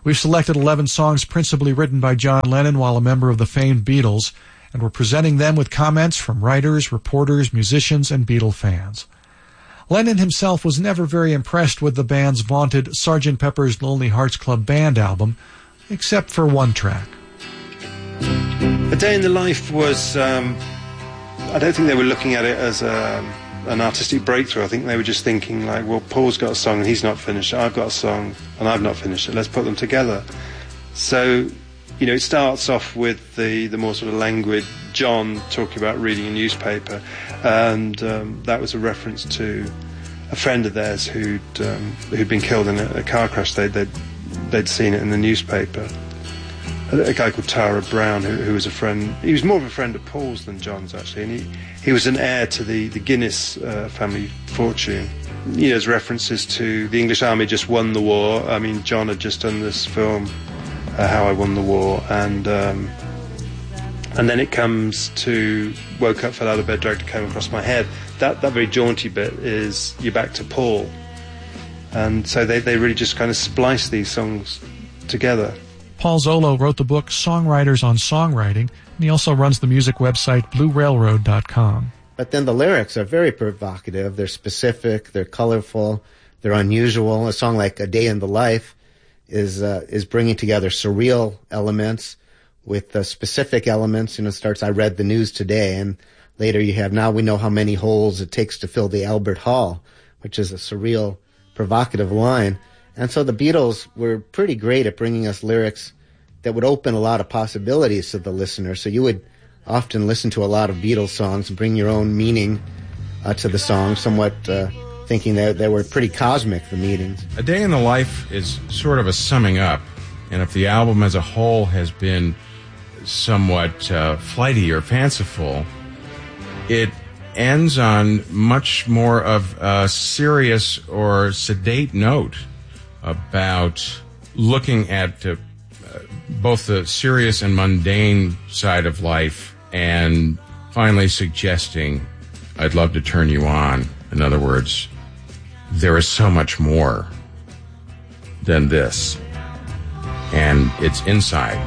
We've selected 11 songs principally written by John Lennon while a member of the famed Beatles, and we're presenting them with comments from writers, reporters, musicians, and Beatle fans. Lennon himself was never very impressed with the band's vaunted Sgt. Pepper's Lonely Hearts Club Band album, except for one track. A Day in the Life was, I don't think they were looking at it as an artistic breakthrough. I think they were just thinking like, well, Paul's got a song and he's not finished it, I've got a song and I've not finished it, let's put them together. So, you know, it starts off with the more sort of languid John talking about reading a newspaper, and that was a reference to a friend of theirs who'd been killed in a car crash. They'd seen it in the newspaper. A guy called Tara Brown, who was a friend. He was more of a friend of Paul's than John's, actually, and he was an heir to the Guinness family fortune. You know, there's references to the English Army just won the war. I mean, John had just done this film, How I Won the War, and then it comes to woke up, fell out of bed, dragged a comb across my head. That very jaunty bit is you're back to Paul, and so they really just kind of splice these songs together. Paul Zollo wrote the book Songwriters on Songwriting, and he also runs the music website BlueRailroad.com. But then the lyrics are very provocative. They're specific, they're colorful, they're unusual. A song like A Day in the Life is bringing together surreal elements with specific elements. You know, it starts, I read the news today, and later you have, now we know how many holes it takes to fill the Albert Hall, which is a surreal, provocative line. And so the Beatles were pretty great at bringing us lyrics that would open a lot of possibilities to the listener. So you would often listen to a lot of Beatles songs and bring your own meaning to the song, somewhat thinking that they were pretty cosmic, the meanings. A Day in the Life is sort of a summing up, and if the album as a whole has been somewhat flighty or fanciful, it ends on much more of a serious or sedate note about looking at both the serious and mundane side of life and finally suggesting, I'd love to turn you on. In other words, there is so much more than this, and it's inside.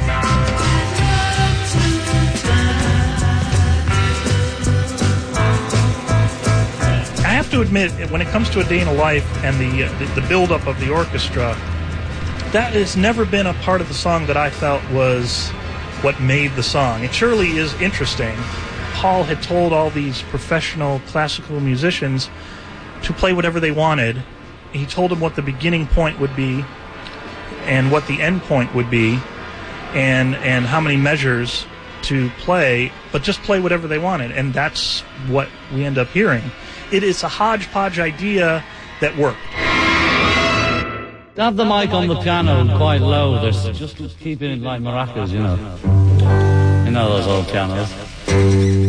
I have to admit, when it comes to A Day in a Life and the build-up of the orchestra, that has never been a part of the song that I felt was what made the song. It surely is interesting. Paul had told all these professional classical musicians to play whatever they wanted. He told them what the beginning point would be and what the end point would be and how many measures to play, but just play whatever they wanted. And that's what we end up hearing. It is a hodgepodge idea that worked. Have the mic on the piano quite low. There's just keeping it like maracas, you know. You know those old pianos.